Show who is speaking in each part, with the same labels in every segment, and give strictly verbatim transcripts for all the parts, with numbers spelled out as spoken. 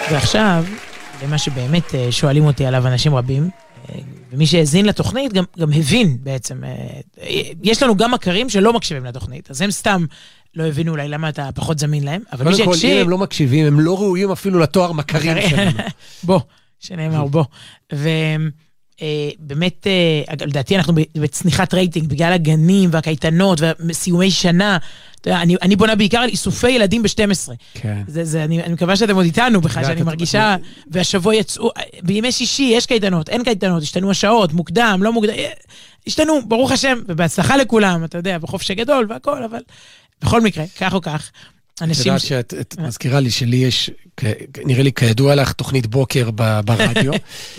Speaker 1: ועכשיו, למה שבאמת שואלים אותי עליו אנשים רבים, ומי שהזין לתוכנית גם, גם הבין בעצם, יש לנו גם מכרים שלא מקשיבים לתוכנית, אז הם סתם לא הבינו אולי למה אתה פחות זמין להם, אבל מי
Speaker 2: שקשיב... קודם כל, אם הם לא מקשיבים, הם לא ראויים אפילו לתואר מכרים שלנו.
Speaker 1: בוא, שנאמר, בוא. ובאמת, לדעתי אנחנו בצניחת רייטינג, בגלל הגנים והקייטנות וסיומי שנה, אני, אני בונה בעיקר על איסופי ילדים ב-שתים עשרה. כן. זה, זה, אני, אני מקווה שאתם עוד איתנו בכלל, שאני מרגישה, והשבוע יצאו, בימי שישי יש קייטנות, אין קייטנות, השתנו השעות, מוקדם, לא מוקדם, השתנו, ברוך השם, ובהצלחה לכולם, אתה יודע, בחופש גדול והכל, אבל בכל מקרה, כך או כך,
Speaker 2: אנשים... אתה יודעת שאת מזכירה לי שלי יש, נראה לי כידוע לך, תוכנית בוקר ברדיו,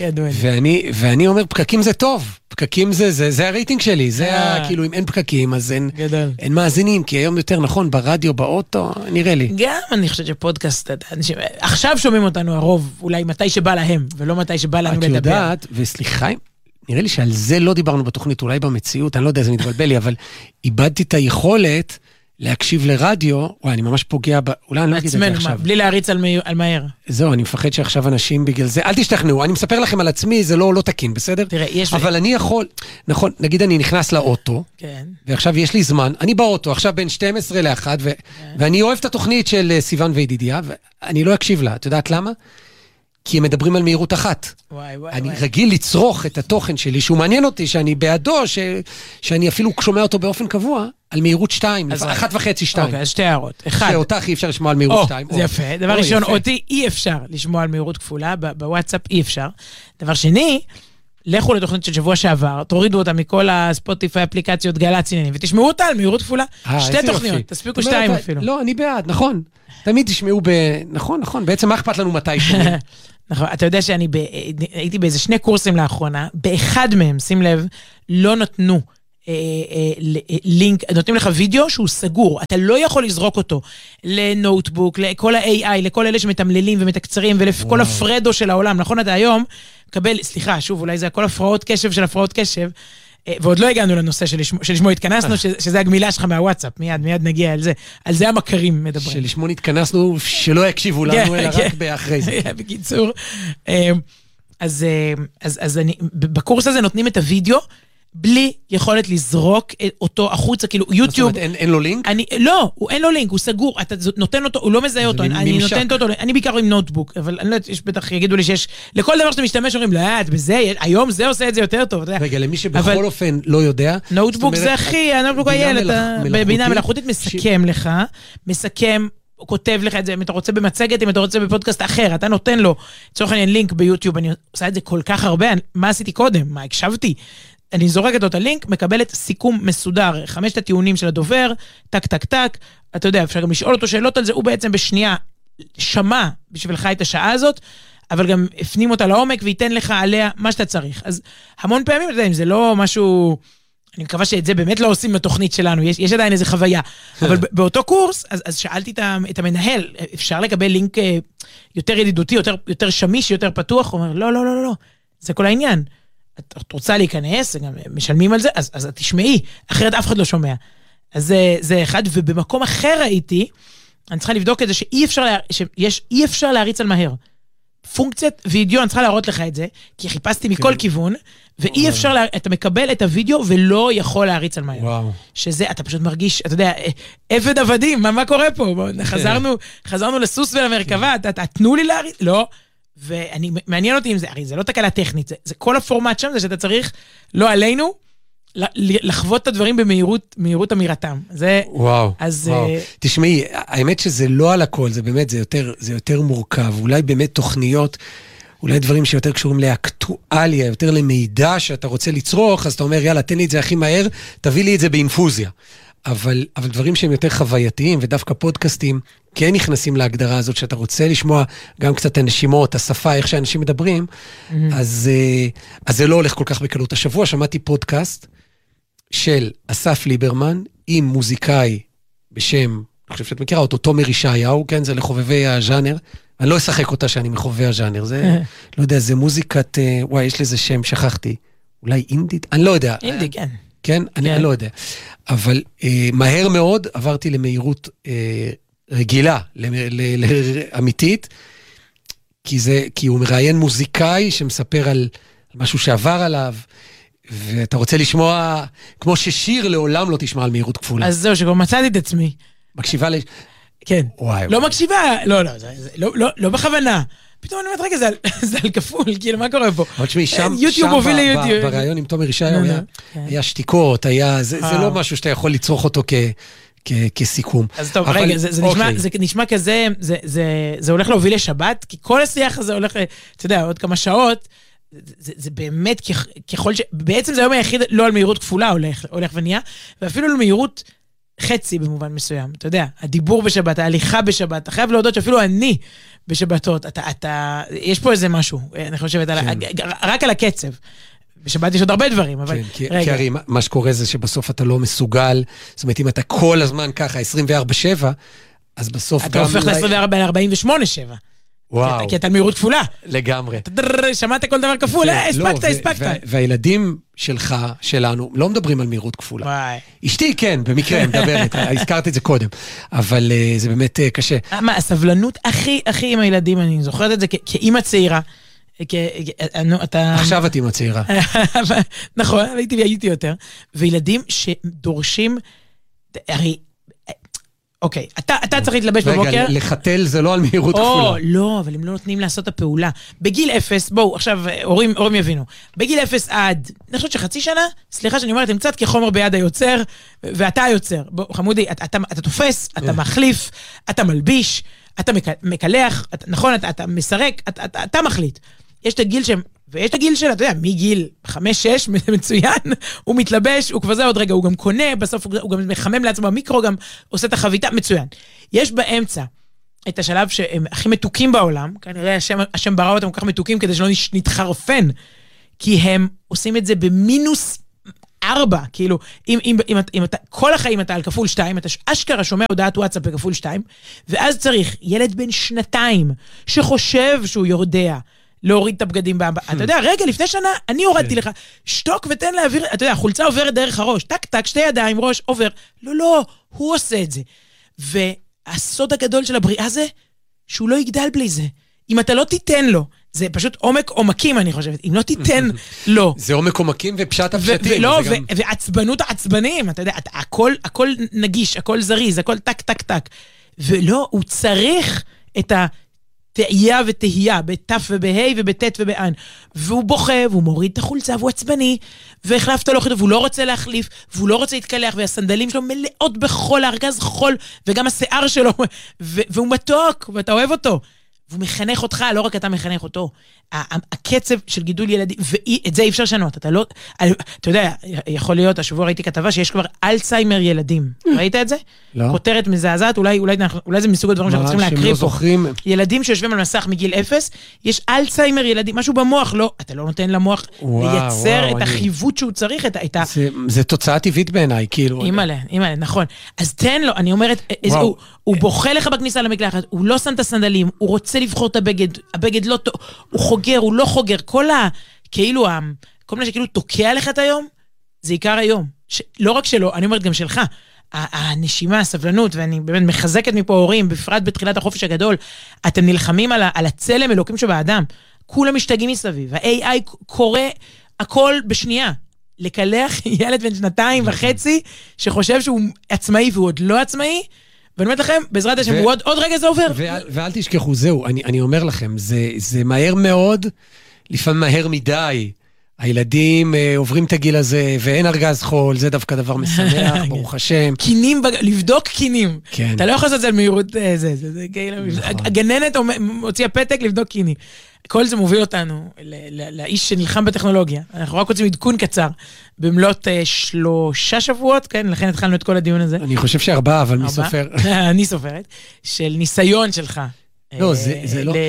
Speaker 2: ואני, ואני אומר, פקקים זה טוב, פקקים זה, זה, זה הרייטינג שלי, זה כאילו, אם אין פקקים, אז אין, אין מאזינים, כי היום יותר נכון, ברדיו, באוטו, נראה לי.
Speaker 1: גם אני חושבת שפודקאסט, עכשיו שומעים אותנו הרוב, אולי מתי שבא להם, ולא מתי שבא לנו לדבר.
Speaker 2: את יודעת, וסליחה, נראה לי שעל זה לא דיברנו בתוכנית, אולי במציאות, אני לא יודע, זה מתבלבל לי, אבל איבדתי את היכולת להקשיב לרדיו, וואי, אני ממש פוגע, ב... אולי אני לא אגיד את זה עכשיו.
Speaker 1: בלי להריץ על, מי... על מהר.
Speaker 2: זהו, אני מפחד שעכשיו אנשים בגלל זה, אל תשתכנעו, אני מספר לכם על עצמי, זה לא, לא תקין, בסדר?
Speaker 1: תראה, יש...
Speaker 2: אבל אני יכול, נכון, נגיד אני נכנס לאוטו,
Speaker 1: כן.
Speaker 2: ועכשיו יש לי זמן, אני באוטו, עכשיו בין שתים עשרה לאחת, ו... כן. ואני אוהב את התוכנית של סיוון וידידיה, ואני לא אקשיב לה, את יודעת למה? כי הם מדברים על מהירות אחת.
Speaker 1: וואי, וואי,
Speaker 2: אני
Speaker 1: וואי.
Speaker 2: רגיל לצרוך את התוכן שלי, שהוא מעניין אותי, שאני בעדו, ש... שאני אפילו שומע אותו באופן קבוע, על מהירות שתיים, אחת וחצי שתיים.
Speaker 1: אוקיי, אז שתי הערות. אחד.
Speaker 2: שאותך אי אפשר לשמוע על מהירות שתיים.
Speaker 1: זה יפה. דבר ראשון, אותי אי אפשר לשמוע על מהירות כפולה, בוואטסאפ אי אפשר. דבר שני, לכו לתוכנית של שבוע שעבר, תורידו אותה מכל הספוטיפיי, אפליקציות, גל"צ עניינים, ותשמעו אותה על מהירות כפולה. שתי תוכניות, תספיקו שתיים אפילו.
Speaker 2: לא, אני בעד, נכון. תמיד תשמעו ב... נכון, נכון. בעצם מה אכפת לנו מתי שומעים?
Speaker 1: נכון, אתה יודע שאני ב... הייתי באיזה שני קורסים לאחרונה, באחד מהם, שים לב, לא נתנו אה, אה, לינק, נותנים לך וידאו שהוא סגור, אתה לא יכול לזרוק אותו לנוטבוק, לכל ה-איי איי, לכל אלה שמתמללים ומתקצרים, ולכל הפרדו של העולם, נכון? אתה היום מקבל, סליחה, שוב, אולי זה הכל הפרעות קשב של הפרעות קשב, ועוד לא הגענו לנושא שלשמו התכנסנו, שזה הגמילה שלך מהוואטסאפ, מיד, מיד נגיע על זה. על זה המכרים מדברים.
Speaker 2: שלשמו התכנסנו, שלא יקשיבו לנו, אלא רק באחרי זה.
Speaker 1: בקיצור. אז אני, בקורס הזה נותנים את הוידאו, בלי יכולת לזרוק אותו החוצה, כאילו יוטיוב... זאת
Speaker 2: אומרת, אין לו לינק?
Speaker 1: לא, אין לו לינק, הוא סגור, אתה נותן אותו, הוא לא מזהה אותו, אני נותנת אותו, אני בעיקר עם נוטבוק, אבל אני לא יודעת, יש בטח, יגידו לי שיש, לכל דבר שאתה משתמש, אומרים, לא, בזה, היום זה עושה את זה יותר טוב,
Speaker 2: רגע, למי שבכל אופן לא יודע...
Speaker 1: נוטבוק זה הכי, הנוטבוק הילד, בבינה מלאכותית מסכם לך, מסכם, כותב לך את זה, אם אתה רוצה במצגת, אם אתה רוצה בפודקאסט אחר, אתה נותן לו, צורך העניין לינק ביוטיוב, אני עושה את זה כל כך הרבה, מה עשיתי קודם? מה הקשבתי? אני זורקת אותו לינק, מקבלת סיכום מסודר, חמשת הטיעונים של הדובר, טק, טק, טק, אתה יודע, אפשר גם לשאול אותו שאלות על זה, הוא בעצם בשנייה שמע בשבילך את השעה הזאת, אבל גם הפנים אותה לעומק, וייתן לך עליה מה שאתה צריך. אז המון פעמים, אתה יודע, אם זה לא משהו, אני מקווה שאת זה באמת לא עושים בתוכנית שלנו, יש, יש עדיין איזו חוויה, אבל באותו קורס, אז, אז שאלתי את המנהל, אפשר לקבל לינק יותר ידידותי, יותר, יותר שמיש, יותר פתוח? הוא אומר, לא, לא, לא, לא, זה כל העניין. את רוצה להיכנס, גם משלמים על זה, אז, אז תשמעי, אחרת אף אחד לא שומע. אז זה, זה אחד, ובמקום אחר ראיתי, אני צריכה לבדוק את זה, שאי אפשר, לה, שיש, אי אפשר להריץ על מהר. פונקציית וידאו, אני צריכה להראות לך את זה, כי חיפשתי מכל כיוון, ואי אפשר, לה, אתה מקבל את הוידאו, ולא יכול להריץ על מהר. וואו. שזה, אתה פשוט מרגיש, אתה יודע, עבד עבדים, מה, מה קורה פה? חזרנו, חזרנו לסוס ולמרכבה, תנו לי להריץ, לא. ואני, מעניין אותי אם זה, הרי זה לא תקלה טכנית, זה, זה כל הפורמט שם, זה שאתה צריך, לא עלינו, לחוות את הדברים במהירות, מהירות אמירתם. זה,
Speaker 2: וואו,
Speaker 1: אז,
Speaker 2: וואו. Uh... תשמעי, האמת שזה לא על הכל, זה באמת, זה יותר, זה יותר מורכב, אולי באמת תוכניות, אולי דברים שיותר קשורים לאקטואליה, יותר למידע שאתה רוצה לצרוך, אז אתה אומר, יאללה, תן לי את זה הכי מהר, תביא לי את זה באינפוזיה. אבל, אבל דברים שהם יותר חווייתיים, ודווקא פודקאסטים, כן נכנסים להגדרה הזאת, שאתה רוצה לשמוע גם קצת הנשימות, השפה, איך שאנשים מדברים, mm-hmm. אז, אז זה לא הולך כל כך בקלות. השבוע שמעתי פודקאסט של אסף ליברמן, עם מוזיקאי בשם, אני חושב שאת מכירה אותו, תומר ישעיהו, כן, זה לחובבי הז'אנר, אני לא אשחק אותה שאני מחובבי הז'אנר, זה, לא יודע, זה מוזיקת, וואי, יש לזה שם, שכחתי, אולי אינדית? אני לא יודע.
Speaker 1: אינדי, כן.
Speaker 2: כן? אני, אני לא יודע. אבל אה, מהר מאוד עברתי למהירות אה, רגילה, אמיתית, כי זה, כי הוא מראיין מוזיקאי שמספר על משהו שעבר עליו, ואתה רוצה לשמוע, כמו ששיר לעולם לא תשמע על מהירות כפולה.
Speaker 1: אז זהו, שכבר מצאתי את עצמי.
Speaker 2: מקשיבה ל...
Speaker 1: כן.
Speaker 2: וואי,
Speaker 1: לא
Speaker 2: וואי.
Speaker 1: מקשיבה, לא, לא, זה, זה, לא, לא, לא בכוונה. פתאום אני אומרת, רגע, זה על, זה על כפול, כאילו, מה קורה פה?
Speaker 2: אבל תשמעי, שם,
Speaker 1: יוטיוב מוביל ליוטיוב.
Speaker 2: ברעיון עם תומר ישעיהו היה, היה שתיקות, היה, זה, זה לא משהו שאתה יכול לצרוך אותו כ... כסיכום.
Speaker 1: אז טוב, רגע, זה נשמע, זה נשמע כזה, זה הולך להוביל לשבת, כי כל השיח הזה הולך, אתה יודע, עוד כמה שעות, זה באמת ככל ש... בעצם זה היום היחיד לא על מהירות כפולה הולך ונהיה, ואפילו על מהירות חצי במובן מסוים. אתה יודע, הדיבור בשבת, ההליכה בשבת, אתה חייב להודות שאפילו אני בשבתות, אתה, יש פה איזה משהו, אני חושבת, רק על הקצב. בשבת יש עוד הרבה דברים, אבל...
Speaker 2: כן, כי הרי מה שקורה זה שבסוף אתה לא מסוגל, זאת אומרת, אם אתה כל הזמן ככה, עשרים וארבע שבע, אז בסוף גם...
Speaker 1: אתה הופך ל-עשרים וארבע ל-ארבעים ושמונה שבע.
Speaker 2: וואו.
Speaker 1: כי אתה מהירות כפולה.
Speaker 2: לגמרי.
Speaker 1: שמעת כל דבר כפול, הספקת, הספקת.
Speaker 2: והילדים שלך, שלנו, לא מדברים על מהירות כפולה.
Speaker 1: וואי.
Speaker 2: אשתי כן, במקרה, מדברת, הזכרת את זה קודם, אבל זה באמת קשה.
Speaker 1: מה, הסבלנות הכי, הכי עם הילדים, אני זוכרת את זה כאימא צעירה,
Speaker 2: עכשיו את אימא צעירה.
Speaker 1: נכון, הייתי יותר. וילדים שדורשים, הרי, אוקיי, אתה צריך להתלבש בבוקר.
Speaker 2: רגע, לחתל זה לא על מהירות כפולה.
Speaker 1: או, לא, אבל הם לא נותנים לעשות את הפעולה. בגיל אפס, בואו, עכשיו, הורים יבינו. בגיל אפס עד, אני חושבת שחצי שנה, סליחה שאני אומרת, הם קצת כחומר ביד היוצר, ואתה היוצר. בוא, חמודי, אתה תופס, אתה מחליף, אתה מלביש, אתה מקלח, נכון, אתה מסרק, אתה מחליט. יש את הגיל שהם, ויש את הגיל של, אתה יודע, מגיל חמש שש, מצוין, הוא מתלבש, הוא כבר זה עוד רגע, הוא גם קונה, בסוף הוא גם מחמם לעצמו במיקרו, גם עושה את החביתה, מצוין. יש באמצע את השלב שהם הכי מתוקים בעולם, כנראה השם, השם ברא אותם כל כך מתוקים, כדי שלא נתחרפן, כי הם עושים את זה במינוס ארבע, כאילו, אם, אם, אם, אם אתה, כל החיים אתה על כפול שתיים, אתה אשכרה שומע הודעת וואטסאפ בכפול שתיים, ואז צריך ילד בן שנתיים, שחושב שהוא יודע, להוריד את הבגדים באבא. אתה יודע, רגע, לפני שנה, אני הורדתי לך, שתוק ותן להעביר, אתה יודע, החולצה עוברת דרך הראש, טק, טק, שתי ידיים, ראש, עובר. לא, לא, הוא עושה את זה. והסוד הגדול של הבריאה זה, שהוא לא יגדל בלי זה. אם אתה לא תיתן לו, זה פשוט עומק עומקים, אני חושבת. אם לא תיתן לו.
Speaker 2: זה עומק עומקים ופשט הפשטים.
Speaker 1: ולא, ועצבנות העצבנים, אתה יודע, הכל, הכל נגיש, הכל זריז, הכל טק, טק, טק. ולא, הוא צריך את ה... תהיה ותהיה, בתף ובהי ובתת ובען. והוא בוכה, והוא מוריד את החולצה, והוא עצבני, והחלפת לו חידו, והוא לא רוצה להחליף, והוא לא רוצה להתקלח, והסנדלים שלו מלאות בחול, הארגז חול, וגם השיער שלו, והוא מתוק, ואתה אוהב אותו. והוא מחנך אותך, לא רק אתה מחנך אותו. הקצב של גידול ילדים, ואת זה אי אפשר לשנות. אתה לא, אתה יודע, יכול להיות, השבוע ראיתי כתבה שיש כבר אלצהיימר ילדים. ראית את זה? לא. כותרת מזעזעת, אולי, אולי, אולי זה מסוג הדברים שאנחנו צריכים להקריא פה. ילדים שיושבים על מסך מגיל אפס, יש אלצהיימר ילדים, משהו במוח, לא, אתה לא נותן למוח לייצר את החיוות שהוא צריך, את ה...
Speaker 2: זה תוצאה טבעית בעיניי, כאילו.
Speaker 1: אימאלה, אימאלה, נכון. אז תן לו, אני אומרת, הוא בוכה לך בכניסה למקלחת, הוא לא שם את הסנדלים, הוא רוצה לבחור את הבגד, הבגד לא, הוא חוגר, הוא לא חוגר, כל ה, כאילו, כל מה שכאילו תוקע לך את היום, זה עיקר היום. לא רק שלו, אני אומרת גם שלך, הנשימה, הסבלנות, ואני באמת מחזקת מפה הורים, בפרט בתחילת החופש הגדול, אתם נלחמים על, על הצלם אלוקים שבאדם, כולם משתגעים מסביב, ה-איי איי קורא הכל בשנייה, לקלח ילד בן שנתיים וחצי, שחושב שהוא עצמאי והוא עוד לא עצמאי, ואני אומרת לכם, בעזרת השם, עוד, עוד רגע זה עובר.
Speaker 2: ואל, ואל תשכחו, זהו, אני, אני אומר לכם, זה, זה מהר מאוד, לפעמים מהר מדי. הילדים אה, עוברים את הגיל הזה, ואין ארגז חול, זה דווקא דבר משמח, ברוך השם.
Speaker 1: קינים, בג... לבדוק קינים.
Speaker 2: כן.
Speaker 1: אתה לא יכול לעשות את זה על מהירות, זה, זה, זה, זה כאילו, הגננת הוציאה פתק לבדוק קינים. כל זה מוביל אותנו לאיש שנלחם בטכנולוגיה. אנחנו רק רוצים עדכון קצר, במלאת שלושה שבועות, כן, לכן התחלנו את כל הדיון הזה.
Speaker 2: אני חושב שארבעה, אבל מי סופר?
Speaker 1: אני סופרת, של ניסיון שלך.
Speaker 2: לא, זה לא,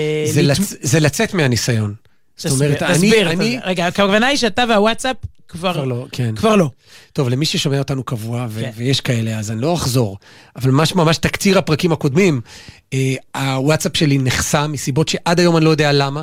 Speaker 2: זה לצאת מהניסיון. זאת אומרת, אני, אני...
Speaker 1: רגע, הכוונה היא שאתה והוואטסאפ כבר,
Speaker 2: כבר לא, כן.
Speaker 1: כבר לא.
Speaker 2: טוב, למי ששומע אותנו קבוע, ו- כן. ויש כאלה, אז אני לא אחזור, אבל ממש ממש תקציר הפרקים הקודמים, אה, הוואטסאפ שלי נחסם מסיבות שעד היום אני לא יודע למה,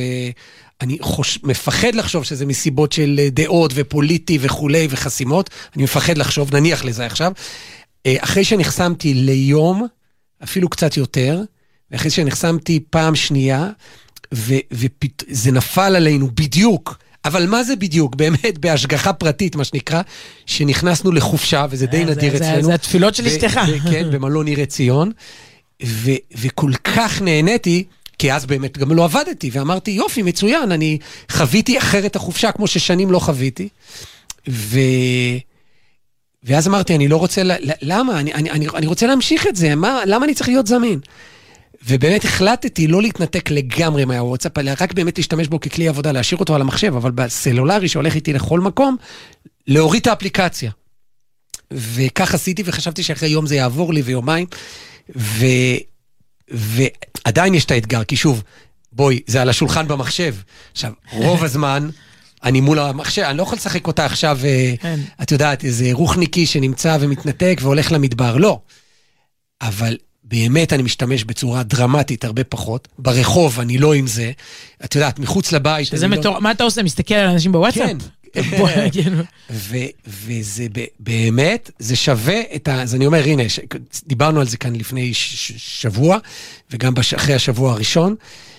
Speaker 2: ואני חוש... מפחד לחשוב שזה מסיבות של דעות ופוליטי וכולי וחסימות, אני מפחד לחשוב, נניח לזה עכשיו, אה, אחרי שנחסמתי ליום, אפילו קצת יותר, ואחרי שנחסמתי פעם שנייה, וזה נפל עלינו בדיוק, אבל מה זה בדיוק? באמת בהשגחה פרטית, מה שנקרא, שנכנסנו לחופשה, וזה די נדיר אצלנו.
Speaker 1: זה התפילות של אשתך.
Speaker 2: כן, במלון עיר עציון, וכל כך נהניתי, כי אז באמת גם לא עבדתי, ואמרתי, יופי, מצוין, אני חוויתי אחרת החופשה, כמו ששנים לא חוויתי, ו... ואז אמרתי, אני לא רוצה, למה? אני, אני, אני רוצה להמשיך את זה, מה, למה אני צריך להיות זמין? ובאמת החלטתי לא להתנתק לגמרי מהוואטסאפ, אלא רק באמת להשתמש בו ככלי עבודה, להשאיר אותו על המחשב, אבל בסלולרי שהולך איתי לכל מקום, להוריד את האפליקציה. וכך עשיתי, וחשבתי שאחרי יום זה יעבור לי ויומיים, ו... ועדיין יש את האתגר, כי שוב, בואי, זה על השולחן במחשב. עכשיו, רוב הזמן, אני מול המחשב, אני לא יכול לשחק אותה עכשיו, את יודעת, איזה רוחניקי שנמצא ומתנתק והולך למדבר, לא. אבל באמת אני משתמש בצורה דרמטית הרבה פחות, ברחוב אני לא עם זה, את יודעת, מחוץ לבית.
Speaker 1: שזה מטור... לא... מה אתה עושה? מסתכל על אנשים בוואטסאפ?
Speaker 2: כן. וזה באמת, זה שווה את ה... אז אני אומר, הנה, דיברנו על זה כאן לפני שבוע, וגם אחרי השבוע הראשון,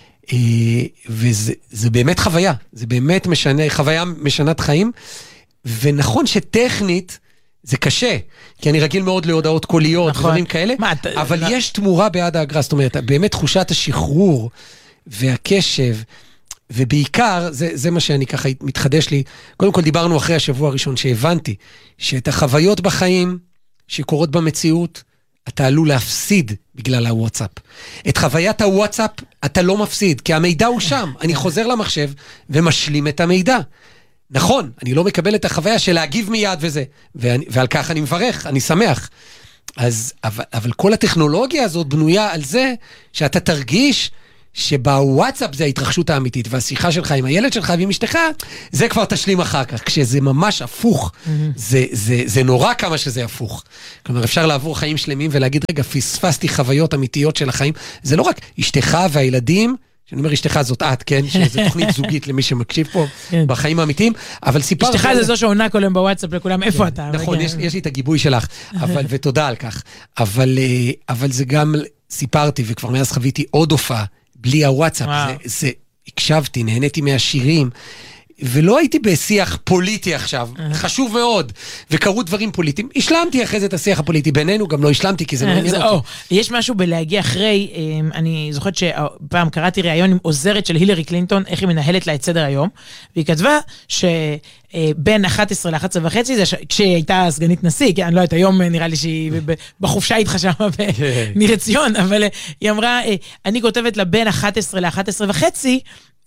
Speaker 2: וזה באמת חוויה, זה באמת משנה, חוויה משנת חיים, ונכון שטכנית, זה קשה, כי אני רגיל מאוד להודעות קוליות, דברים כאלה, אבל יש תמורה בעד האגרה, זאת אומרת, באמת תחושת השחרור והקשב, ובעיקר, זה, זה מה שאני ככה מתחדש לי, קודם כל דיברנו אחרי השבוע הראשון שהבנתי, שאת החוויות בחיים שקורות במציאות, אתה עלול להפסיד בגלל הוואטסאפ. את חוויית הוואטסאפ אתה לא מפסיד, כי המידע הוא שם. אני חוזר למחשב ומשלים את המידע. נכון, אני לא מקבל את החוויה של להגיב מיד וזה, ואני, ועל כך אני מברך, אני שמח. אז, אבל, אבל כל הטכנולוגיה הזאת בנויה על זה שאתה תרגיש שבוואטסאפ זה ההתרחשות האמיתית, והשיחה שלך עם הילד שלך ועם אשתך, זה כבר תשלים אחר כך. כשזה ממש הפוך, mm-hmm. זה, זה, זה נורא כמה שזה הפוך. כלומר, אפשר לעבור חיים שלמים ולהגיד, רגע, פספסתי חוויות אמיתיות של החיים. זה לא רק אשתך והילדים, שאני אומר, אשתך זאת את, כן? שזו תוכנית זוגית למי שמקשיב פה בחיים האמיתיים, אבל סיפר...
Speaker 1: אשתך זה זו שעונה כולם בוואטסאפ לכולם, איפה אתה?
Speaker 2: נכון, יש לי את הגיבוי שלך, ותודה על כך. אבל זה גם, סיפרתי, וכבר מאז חוויתי עוד הופעה, בלי הוואטסאפ, זה, זה, הקשבתי, נהניתי מהשירים, ולא הייתי בשיח פוליטי עכשיו, חשוב מאוד, וקרו דברים פוליטיים, השלמתי אחרי זה את השיח הפוליטי, בינינו גם לא השלמתי, כי זה לא עניין אותי.
Speaker 1: יש משהו בלהגיע אחרי, אני זוכרת שפעם קראתי ראיון עם עוזרת של הילרי קלינטון, איך היא מנהלת לה את סדר היום, והיא כתבה שבין אחת עשרה ל-אחת עשרה וחצי, כשהיא הייתה סגנית נשיא, כי אני לא יודעת, היום נראה לי שהיא בחופשה איתך שם בניר עציון, אבל היא אמרה, אני כותבת לה בין אחת עשרה ל-אחת עשרה וחצי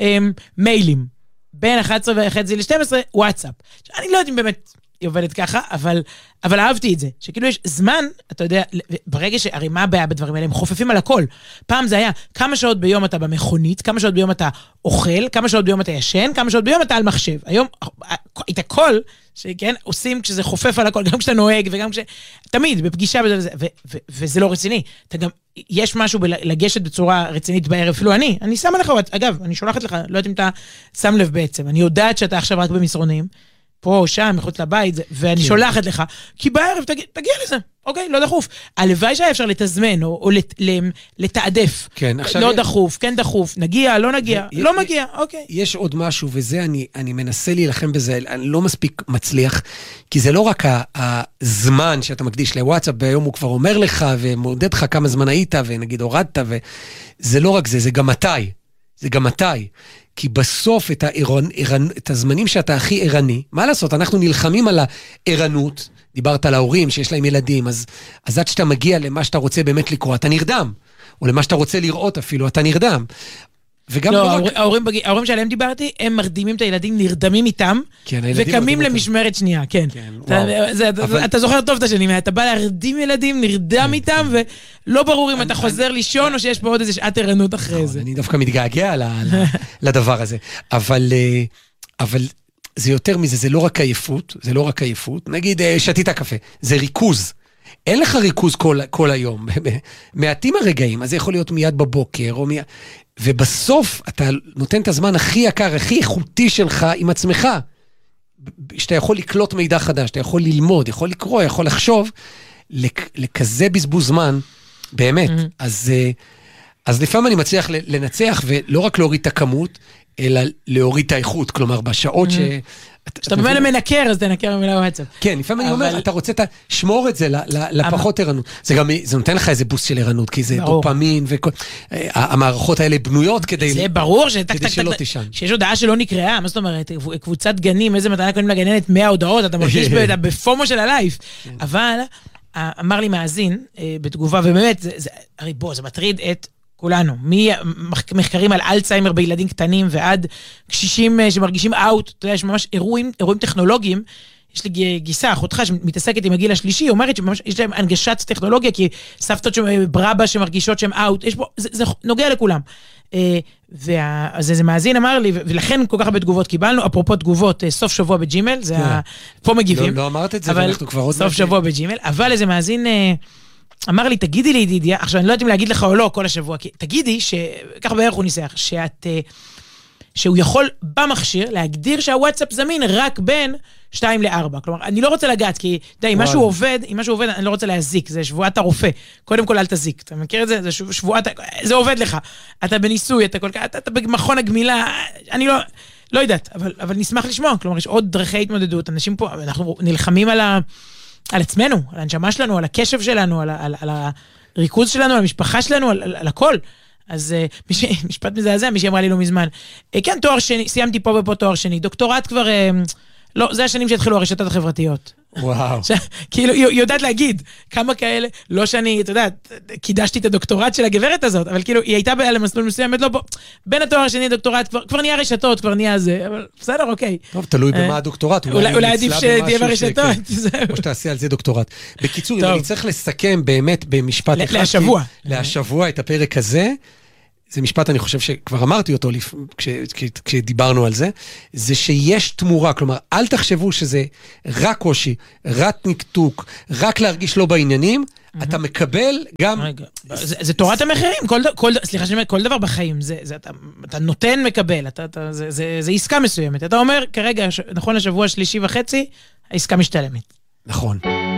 Speaker 1: מיילים. בין אחת עשרה וחצי ל-שתים עשרה, וואטסאפ. אני לא יודעת אם באמת היא עובדת ככה, אבל, אבל אהבתי את זה. שכאילו יש זמן, אתה יודע, ברגע שהרי מה הבעיה בדברים האלה, הם חופפים על הכל. פעם זה היה כמה שעות ביום אתה במכונית, כמה שעות ביום אתה אוכל, כמה שעות ביום אתה ישן, כמה שעות ביום אתה על מחשב. היום, את הכל, שכן, עושים כשזה חופף על הכל, גם כשאתה נוהג, וגם כש... תמיד, בפגישה, וזה, ו, ו, וזה לא רציני. אתה גם, יש משהו בלגשת בצורה רצינית בערב, אפילו אני, אני שמה לך, אגב, אני שולחת לך, לא יודעת אם אתה שם לב בעצם, אני יודעת שאתה עכשיו רק במסרונים, פה או שם, מחוץ לבית, ואני כן. שולחת לך, כי בערב תגיע, תגיע לזה, אוקיי, לא דחוף. הלוואי שהיה אפשר לתזמן, או, או לת, לתעדף. כן, עכשיו... לא דחוף, כן דחוף, נגיע, לא נגיע, ו... לא מגיע, אוקיי.
Speaker 2: יש עוד משהו, וזה אני, אני מנסה להילחם בזה, אני לא מספיק מצליח, כי זה לא רק הזמן שאתה מקדיש לוואטסאפ, והיום הוא כבר אומר לך, ומודד לך כמה זמן היית, ונגיד הורדת, וזה לא רק זה, זה גם מתי. זה גם מתי. כי בסוף את, הערן, ערן, את הזמנים שאתה הכי ערני, מה לעשות? אנחנו נלחמים על הערנות, דיברת על ההורים שיש להם ילדים, אז, אז עד שאתה מגיע למה שאתה רוצה באמת לקרוא, אתה נרדם. או למה שאתה רוצה לראות אפילו, אתה נרדם. וגם
Speaker 1: לא, ההורים, ההורים, ההורים שעליהם דיברתי, הם מרדימים את הילדים, נרדמים איתם, כן, וקמים למשמרת שנייה, כן. כן אתה, זה, אבל... אתה זוכר טוב את השנים, אתה בא להרדים ילדים, נרדם כן, איתם, כן. ולא ברור אם אני, אתה חוזר אני... לישון, או שיש פה עוד איזה שעת ערנות אחרי נכון, זה.
Speaker 2: אני דווקא מתגעגע לדבר הזה. אבל, אבל זה יותר מזה, זה לא רק עייפות, זה לא רק עייפות, נגיד שתית קפה, זה ריכוז. אין לך ריכוז כל, כל היום, מעטים הרגעים, אז זה יכול להיות מיד בבוקר, או מיד... ובסוף אתה נותן את הזמן הכי יקר, הכי איכותי שלך עם עצמך, שאתה יכול לקלוט מידע חדש, אתה יכול ללמוד, יכול לקרוא, יכול לחשוב, לכזה בזבוז זמן, באמת. Mm-hmm. אז, אז לפעמים אני מצליח לנצח, ולא רק להוריד את הכמות, אלא להוריד את האיכות, כלומר, בשעות ש...
Speaker 1: כשאתה במילא מנקר, אז תנקר במילה וואטסאפ.
Speaker 2: כן, לפעמים אני אומר, אתה רוצה לשמור את זה לפחות ערנות. זה גם, זה נותן לך איזה בוסט של ערנות, כי זה דופמין, והמערכות האלה בנויות כדי...
Speaker 1: זה ברור
Speaker 2: שלא תישן.
Speaker 1: שיש הודעה שלא נקראה, מה זאת אומרת, קבוצת גנים, איזה מתנה קונים לגננת מאה הודעות, אתה מרגיש בפומו של הלייף. אבל אמר לי מאזין בתגובה, ובאמת, הרי בוא, זה מטריד את כולנו, ממחקרים על אלצהיימר בילדים קטנים ועד קשישים שמרגישים אאוט, אתה יודע, יש ממש אירועים, אירועים טכנולוגיים, יש לי גיסה, אחותך שמתעסקת עם הגיל השלישי, אומרת שממש יש להם הנגשת טכנולוגיה, כי סבתות ברבא שמרגישות שהם אאוט, יש בו, זה, זה נוגע לכולם. אז איזה מאזין אמר לי, ולכן כל כך הרבה תגובות קיבלנו, אפרופו תגובות, סוף שבוע בג'ימל, זה פה מגיבים.
Speaker 2: לא, לא אמרת את זה, ואנחנו כבר עוד...
Speaker 1: סוף שבוע בג'ימל, אבל איזה מאזין... אמר לי, תגידי לי, ידידיה, עכשיו אני לא יודעת אם להגיד לך או לא כל השבוע, כי תגידי, שכך בערך הוא ניסח, שאת, שהוא יכול במכשיר להגדיר שהוואטסאפ זמין רק בין שתיים לארבע. כלומר, אני לא רוצה לגעת, כי די, אם משהו עובד, אם משהו עובד, אני לא רוצה להזיק, זה שבועת הרופא. קודם כל אל תזיק, אתה מכיר את זה? זה שבועת, זה עובד לך. אתה בניסוי, אתה כל כך, אתה, אתה במכון הגמילה, אני לא, לא יודעת, אבל, אבל נשמח לשמוע. כלומר, יש עוד דרכי התמודדות, אנשים פה, אנחנו נלחמים על ה... על עצמנו, על הנשמה שלנו, על הקשב שלנו, על, על, על הריכוז שלנו, על המשפחה שלנו, על, על, על הכל. אז uh, ש... משפט מזעזע, מי שאמרה לי לא מזמן. Uh, כן, תואר שני, סיימתי פה ופה תואר שני. דוקטורט כבר, uh, לא, זה השנים שהתחילו הרשתות החברתיות.
Speaker 2: וואו.
Speaker 1: ש... כאילו, היא יודעת להגיד כמה כאלה, לא שאני, אתה יודע, קידשתי את הדוקטורט של הגברת הזאת, אבל כאילו, היא הייתה למסלול מסוים, לא, בוא, בין התואר השני דוקטורט, כבר, כבר נהיה רשתות, כבר נהיה זה, אבל בסדר, אוקיי.
Speaker 2: טוב, תלוי במה הדוקטורט.
Speaker 1: אולי, אולי עדיף שתהיה ברשתות.
Speaker 2: או שתעשי על זה דוקטורט. בקיצור, אם אני צריך לסכם באמת במשפט אחד.
Speaker 1: להשבוע.
Speaker 2: להשבוע את הפרק הזה, זה משפט, אני חושב שכבר אמרתי אותו כש, כשדיברנו על זה, זה שיש תמורה, כלומר, אל תחשבו שזה רק קושי, רק נקטוק, רק להרגיש לא בעניינים, אתה מקבל גם...
Speaker 1: רגע, זה, זה תורת המחירים, כל, כל, סליחה שאני אומר, כל דבר בחיים, זה, זה, אתה, אתה נותן מקבל, אתה, אתה, זה, זה, זה עסקה מסוימת, אתה אומר, כרגע, נכון לשבוע שלישי וחצי, העסקה משתלמת.
Speaker 2: נכון.